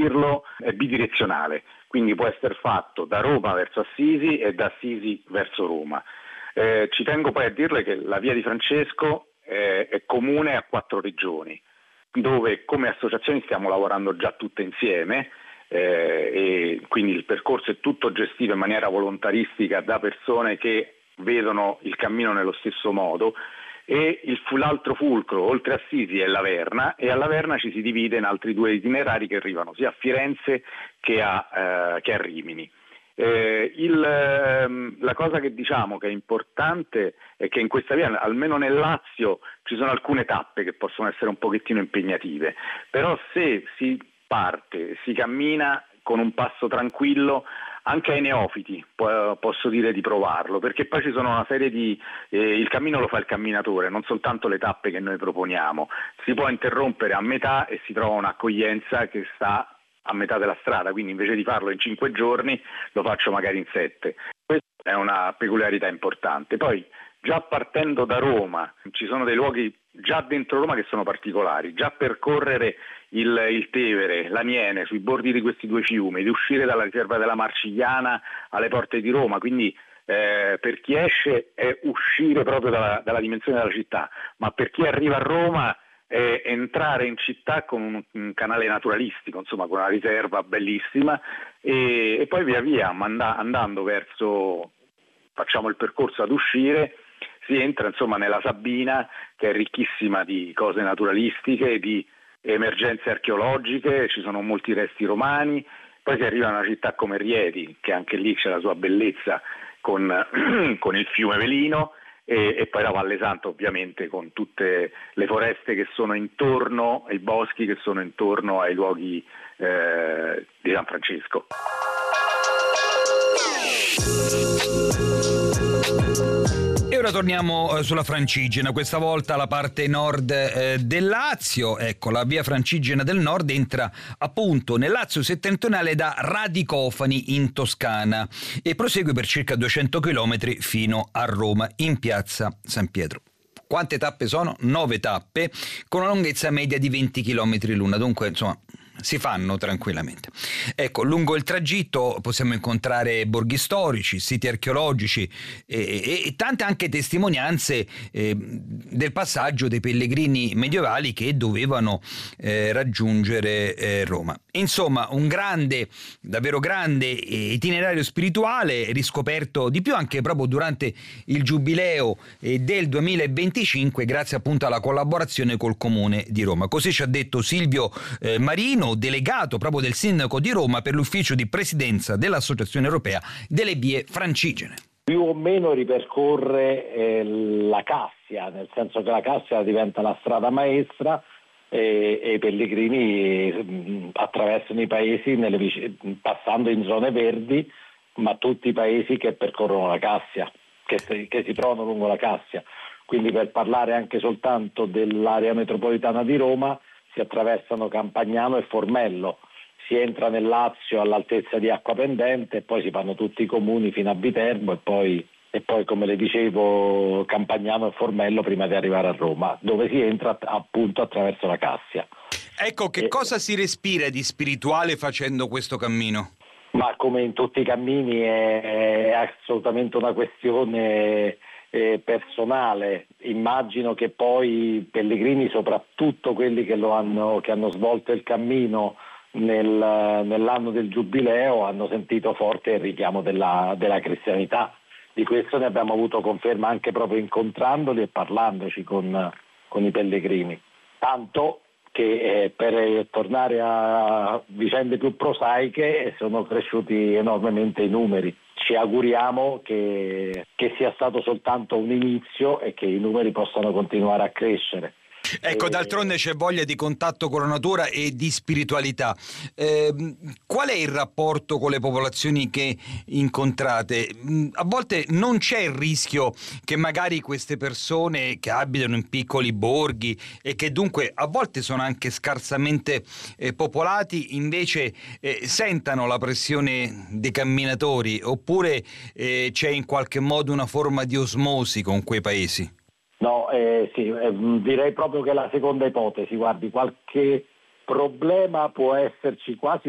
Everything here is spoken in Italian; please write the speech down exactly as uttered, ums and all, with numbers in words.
dirlo, è bidirezionale, quindi può essere fatto da Roma verso Assisi e da Assisi verso Roma. Eh, ci tengo poi a dirle che la Via di Francesco eh, è comune a quattro regioni, dove come associazioni stiamo lavorando già tutte insieme, eh, e quindi il percorso è tutto gestito in maniera volontaristica da persone che vedono il cammino nello stesso modo, e il, l'altro fulcro oltre Assisi è Laverna, e a Laverna ci si divide in altri due itinerari che arrivano sia a Firenze che a, eh, che a Rimini. Eh, il, ehm, la cosa che diciamo che è importante è che in questa via, almeno nel Lazio, ci sono alcune tappe che possono essere un pochettino impegnative, però se si parte, si cammina con un passo tranquillo, anche ai neofiti po- posso dire di provarlo, perché poi ci sono una serie di eh, il cammino lo fa il camminatore, non soltanto le tappe che noi proponiamo, si può interrompere a metà e si trova un'accoglienza che sta a metà della strada, quindi invece di farlo in cinque giorni lo faccio magari in sette. Questa è una peculiarità importante. Poi già partendo da Roma ci sono dei luoghi già dentro Roma che sono particolari, già percorrere il, il Tevere, l'Aniene, sui bordi di questi due fiumi, di uscire dalla riserva della Marcigliana alle porte di Roma, quindi eh, per chi esce è uscire proprio dalla, dalla dimensione della città, ma per chi arriva a Roma è entrare in città con un, un canale naturalistico, insomma con una riserva bellissima, e, e poi via via manda, andando verso, facciamo il percorso ad uscire, si entra insomma nella Sabina, che è ricchissima di cose naturalistiche, di emergenze archeologiche, ci sono molti resti romani, poi si arriva a una città come Rieti, che anche lì c'è la sua bellezza con, con il fiume Velino, e, e poi la Valle Santa ovviamente con tutte le foreste che sono intorno, i boschi che sono intorno ai luoghi eh, di San Francesco. E ora torniamo eh, sulla Francigena, questa volta la parte nord eh, del Lazio. Ecco, la via Francigena del Nord entra appunto nel Lazio settentrionale da Radicofani in Toscana e prosegue per circa duecento chilometri fino a Roma, in piazza San Pietro. Quante tappe sono? Nove tappe, con una lunghezza media di venti chilometri l'una, dunque insomma si fanno tranquillamente. Ecco, lungo il tragitto possiamo incontrare borghi storici, siti archeologici e, e, e tante anche testimonianze eh, del passaggio dei pellegrini medievali che dovevano eh, raggiungere eh, Roma. Insomma, un grande, davvero grande itinerario spirituale, riscoperto di più anche proprio durante il giubileo eh, del duemilaventicinque, grazie appunto alla collaborazione col Comune di Roma. Così ci ha detto Silvio eh, Marino, delegato proprio del sindaco di Roma per l'ufficio di presidenza dell'Associazione Europea delle Vie Francigene. Più o meno ripercorre eh, la Cassia, nel senso che la Cassia diventa la strada maestra e, e i pellegrini mh, attraversano i paesi nelle vic- passando in zone verdi, ma tutti i paesi che percorrono la Cassia, che si, che si trovano lungo la Cassia. Quindi per parlare anche soltanto dell'area metropolitana di Roma, si attraversano Campagnano e Formello, si entra nel Lazio all'altezza di Acquapendente e poi si fanno tutti i comuni fino a Viterbo e poi, e poi come le dicevo Campagnano e Formello prima di arrivare a Roma, dove si entra appunto attraverso la Cassia. Ecco, che e, cosa si respira di spirituale facendo questo cammino? Ma come in tutti i cammini è, è assolutamente una questione Eh, personale. Immagino che poi i pellegrini, soprattutto quelli che lo hanno che hanno svolto il cammino nel, nell'anno del giubileo, hanno sentito forte il richiamo della, della cristianità. Di questo ne abbiamo avuto conferma anche proprio incontrandoli e parlandoci con, con i pellegrini. Tanto che eh, per tornare a vicende più prosaiche sono cresciuti enormemente i numeri. Ci auguriamo che, che sia stato soltanto un inizio e che i numeri possano continuare a crescere. Ecco, d'altronde c'è voglia di contatto con la natura e di spiritualità. Eh, qual è il rapporto con le popolazioni che incontrate? A volte non c'è il rischio che magari queste persone che abitano in piccoli borghi e che dunque a volte sono anche scarsamente eh, popolati invece eh, sentano la pressione dei camminatori, oppure eh, c'è in qualche modo una forma di osmosi con quei paesi? No, eh, sì, eh, direi proprio che la seconda ipotesi, guardi, qualche problema può esserci quasi